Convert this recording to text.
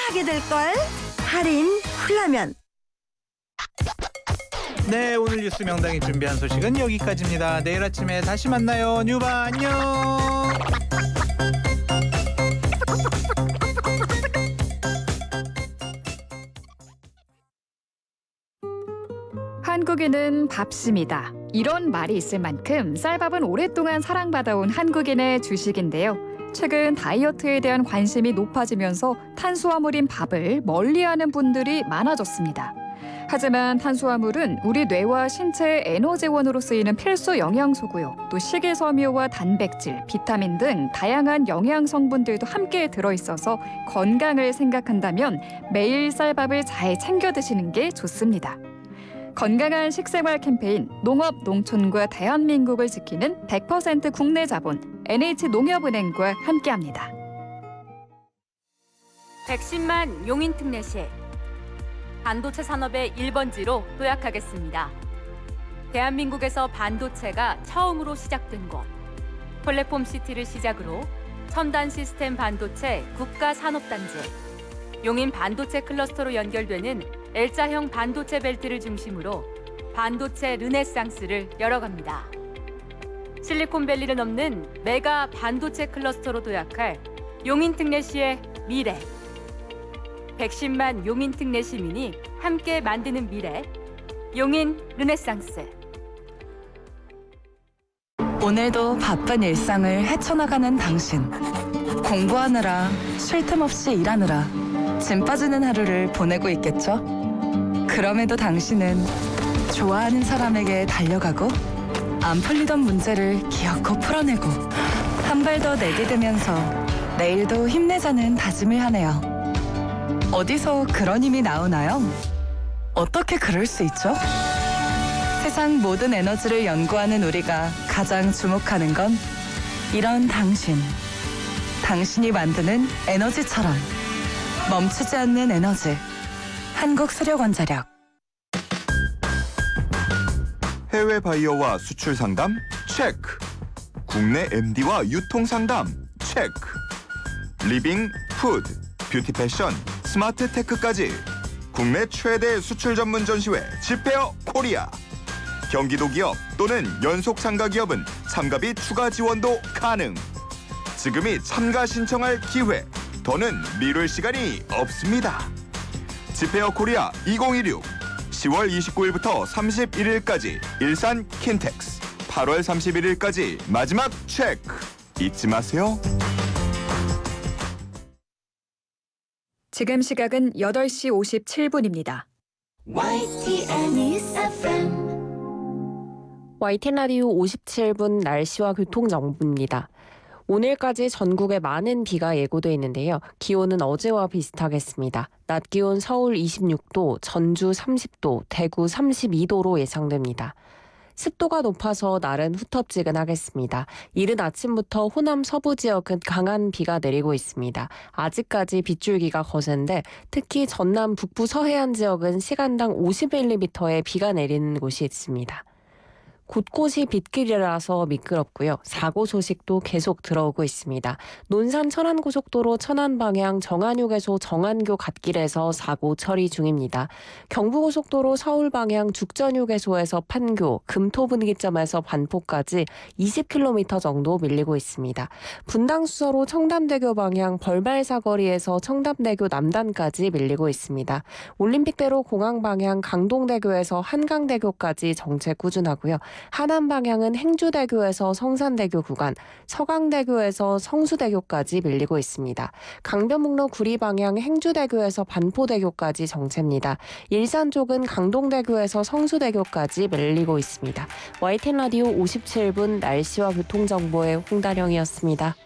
하게 될걸. 할인 훌라면. 네, 오늘 뉴스 명당이 준비한 소식은 여기까지입니다. 내일 아침에 다시 만나요. 뉴바 안녕. 한국인은 밥심이다. 이런 말이 있을 만큼 쌀밥은 오랫동안 사랑받아온 한국인의 주식인데요. 최근 다이어트에 대한 관심이 높아지면서 탄수화물인 밥을 멀리하는 분들이 많아졌습니다. 하지만 탄수화물은 우리 뇌와 신체의 에너지원으로 쓰이는 필수 영양소고요. 또 식이섬유와 단백질, 비타민 등 다양한 영양 성분들도 함께 들어있어서 건강을 생각한다면 매일 쌀밥을 잘 챙겨 드시는 게 좋습니다. 건강한 식생활 캠페인 농업, 농촌과 대한민국을 지키는 100% 국내 자본 NH농협은행과 함께합니다. 110만 용인특례시 반도체 산업의 1번지로 도약하겠습니다. 대한민국에서 반도체가 처음으로 시작된 곳 플랫폼시티를 시작으로 첨단 시스템 반도체 국가산업단지 용인 반도체 클러스터로 연결되는 L자형 반도체 벨트를 중심으로 반도체 르네상스를 열어갑니다. 실리콘밸리를 넘는 메가 반도체 클러스터로 도약할 용인특례시의 미래. 110만 용인특례 시민이 함께 만드는 미래. 용인 르네상스. 오늘도 바쁜 일상을 헤쳐나가는 당신. 공부하느라, 쉴 틈 없이 일하느라 짐 빠지는 하루를 보내고 있겠죠? 그럼에도 당신은 좋아하는 사람에게 달려가고 안 풀리던 문제를 기어코 풀어내고 한 발 더 내디디면서 내일도 힘내자는 다짐을 하네요. 어디서 그런 힘이 나오나요? 어떻게 그럴 수 있죠? 세상 모든 에너지를 연구하는 우리가 가장 주목하는 건 이런 당신. 당신이 만드는 에너지처럼 멈추지 않는 에너지. 한국수력원자력. 해외 바이어와 수출 상담 체크. 국내 MD와 유통 상담 체크. 리빙, 푸드, 뷰티 패션, 스마트 테크까지 국내 최대 수출 전문 전시회 집페어 코리아. 경기도 기업 또는 연속 참가 기업은 참가비 추가 지원도 가능. 지금이 참가 신청할 기회. 더는 미룰 시간이 없습니다. 집페어 코리아 2016 10월 29일부터 31일까지 일산 킨텍스 8월 31일까지 마지막 체크 잊지 마세요. 지금 시각은 8시 57분입니다. YTN 라디오 57분 날씨와 교통정보입니다. 오늘까지 전국에 많은 비가 예고돼 있는데요. 기온은 어제와 비슷하겠습니다. 낮 기온 서울 26도, 전주 30도, 대구 32도로 예상됩니다. 습도가 높아서 날은 후텁지근하겠습니다. 이른 아침부터 호남 서부 지역은 강한 비가 내리고 있습니다. 아직까지 빗줄기가 거센데 특히 전남 북부 서해안 지역은 시간당 50mm의 비가 내리는 곳이 있습니다. 곳곳이 빗길이라서 미끄럽고요. 사고 소식도 계속 들어오고 있습니다. 논산 천안고속도로 천안 방향 정안휴게소 정안교 갓길에서 사고 처리 중입니다. 경부고속도로 서울 방향 죽전휴게소에서 판교, 금토분기점에서 반포까지 20km 정도 밀리고 있습니다. 분당수서로 청담대교 방향 벌말사거리에서 청담대교 남단까지 밀리고 있습니다. 올림픽대로 공항 방향 강동대교에서 한강대교까지 정체 꾸준하고요. 하남 방향은 행주대교에서 성산대교 구간, 서강대교에서 성수대교까지 밀리고 있습니다. 강변북로 구리 방향 행주대교에서 반포대교까지 정체입니다. 일산 쪽은 강동대교에서 성수대교까지 밀리고 있습니다. YTN 라디오 57분 날씨와 교통정보의 홍다령이었습니다.